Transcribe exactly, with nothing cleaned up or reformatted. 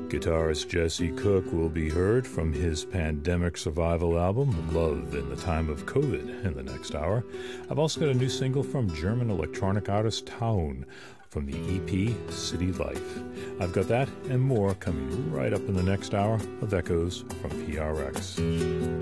Guitarist Jesse Cook will be heard from his pandemic survival album, Love in the Time of COVID, in the next hour. I've also got a new single from German electronic artist Taun from the E P City Life. I've got that and more coming right up in the next hour of Echoes from P R X.